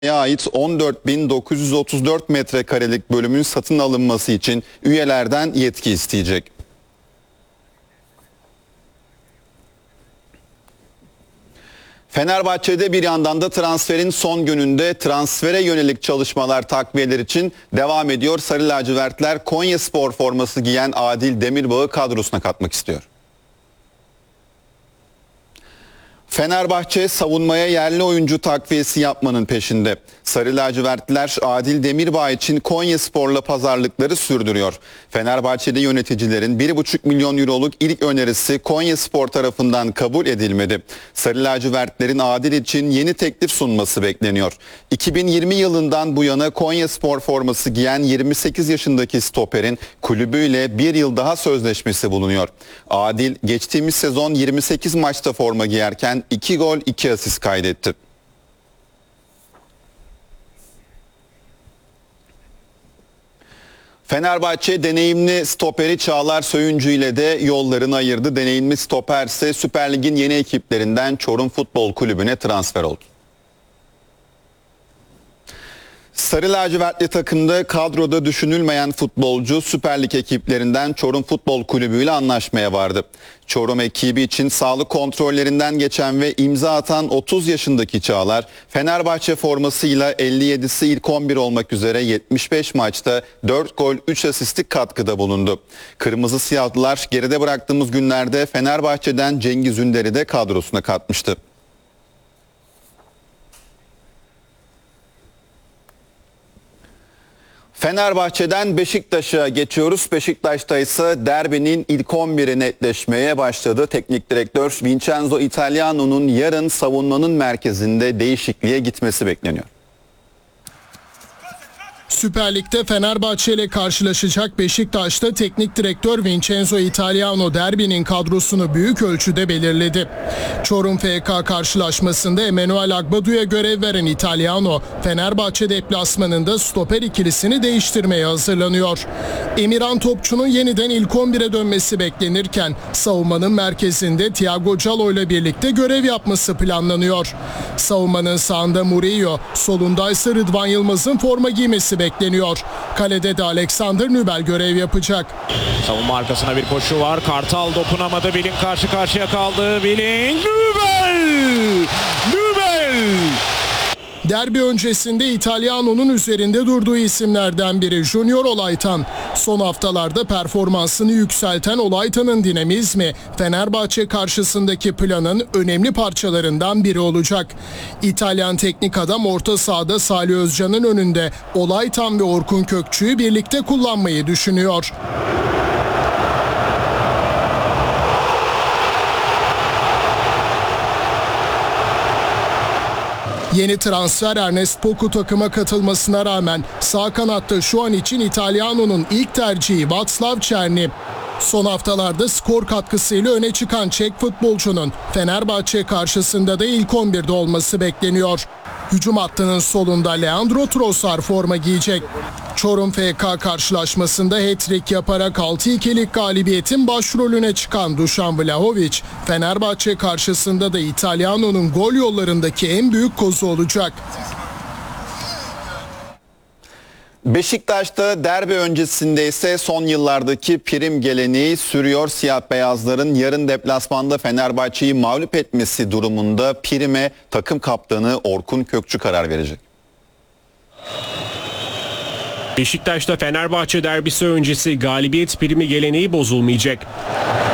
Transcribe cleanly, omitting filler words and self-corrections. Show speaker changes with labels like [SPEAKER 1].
[SPEAKER 1] ait 14.934 metrekarelik bölümün satın alınması için üyelerden yetki isteyecek. Fenerbahçe'de bir yandan da transferin son gününde transfere yönelik çalışmalar, takviyeler için devam ediyor. Sarı lacivertler Konyaspor forması giyen Adil Demirbağ'ı kadrosuna katmak istiyor. Fenerbahçe savunmaya yerli oyuncu takviyesi yapmanın peşinde. Sarı lacivertliler Adil Demirbağ için Konyaspor'la pazarlıkları sürdürüyor. Fenerbahçe'de yöneticilerin 1,5 milyon euroluk ilk önerisi Konyaspor tarafından kabul edilmedi. Sarı lacivertlerin Adil için yeni teklif sunması bekleniyor. 2020 yılından bu yana Konyaspor forması giyen 28 yaşındaki stoperin kulübüyle bir yıl daha sözleşmesi bulunuyor. Adil geçtiğimiz sezon 28 maçta forma giyerken 2 gol 2 asist kaydetti. Fenerbahçe deneyimli stoperi Çağlar Söyüncü ile de yollarını ayırdı. Deneyimli stoper ise Süper Lig'in yeni ekiplerinden Çorum Futbol Kulübü'ne transfer oldu. Sarı lacivertli takımda kadroda düşünülmeyen futbolcu Süper Lig ekiplerinden Çorum Futbol Kulübü ile anlaşmaya vardı. Çorum ekibi için sağlık kontrollerinden geçen ve imza atan 30 yaşındaki Çağlar, Fenerbahçe formasıyla 57'si ilk 11 olmak üzere 75 maçta 4 gol 3 asistlik katkıda bulundu. Kırmızı Siyahlılar geride bıraktığımız günlerde Fenerbahçe'den Cengiz Ünder'i de kadrosuna katmıştı. Fenerbahçe'den Beşiktaş'a geçiyoruz. Beşiktaş'ta ise derbinin ilk 11'i netleşmeye başladı. Teknik direktör Vincenzo Italiano'nun yarın savunmanın merkezinde değişikliğe gitmesi bekleniyor.
[SPEAKER 2] Süper Lig'de Fenerbahçe ile karşılaşacak Beşiktaş'ta teknik direktör Vincenzo Italiano derbinin kadrosunu büyük ölçüde belirledi. Çorum FK karşılaşmasında Emanuel Agbadu'ya görev veren Italiano, Fenerbahçe deplasmanında stoper ikilisini değiştirmeye hazırlanıyor. Emirhan Topçu'nun yeniden ilk 11'e dönmesi beklenirken savunmanın merkezinde Thiago Callo ile birlikte görev yapması planlanıyor. Savunmanın sağında Murillo, solunda ise Rıdvan Yılmaz'ın forma giymesi bekleniyor. Kalede de Alexander Nübel görev yapacak.
[SPEAKER 3] Savunma arkasına bir koşu var. Kartal dokunamadı. Billing karşı karşıya kaldı. Billing, Nübel! Nübel!
[SPEAKER 2] Derbi öncesinde İtalyano'nun üzerinde durduğu isimlerden biri Junior Olaytan. Son haftalarda performansını yükselten Olaytan'ın dinamizmi Fenerbahçe karşısındaki planın önemli parçalarından biri olacak. İtalyan teknik adam orta sahada Salih Özcan'ın önünde Olaytan ve Orkun Kökçü'yü birlikte kullanmayı düşünüyor. Yeni transfer Ernest Poku takıma katılmasına rağmen sağ kanatta şu an için İtalyano'nun ilk tercihi Václav Černý. Son haftalarda skor katkısıyla öne çıkan Çek futbolcunun Fenerbahçe karşısında da ilk 11'de olması bekleniyor. Hücum hattının solunda Leandro Trossard forma giyecek. Çorum FK karşılaşmasında hat-trick yaparak 6-2'lik galibiyetin başrolüne çıkan Dušan Vlahović, Fenerbahçe karşısında da İtalyano'nun gol yollarındaki en büyük kozu olacak.
[SPEAKER 1] Beşiktaş'ta derbi öncesinde ise son yıllardaki prim geleneği sürüyor. Siyah beyazların yarın deplasmanda Fenerbahçe'yi mağlup etmesi durumunda prime takım kaptanı Orkun Kökçü karar verecek.
[SPEAKER 4] Beşiktaş'ta Fenerbahçe derbisi öncesi galibiyet primi geleneği bozulmayacak.